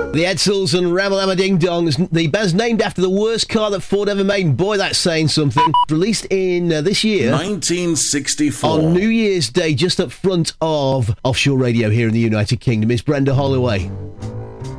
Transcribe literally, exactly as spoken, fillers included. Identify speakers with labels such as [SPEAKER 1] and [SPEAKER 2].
[SPEAKER 1] The Edsels and Ramalama Ding Dongs. The band's named after the worst car that Ford ever made. And boy, that's saying something. Released in uh, this year.
[SPEAKER 2] nineteen sixty-four.
[SPEAKER 1] On New Year's Day, just up front of Offshore Radio here in the United Kingdom. It's Brenda Holloway.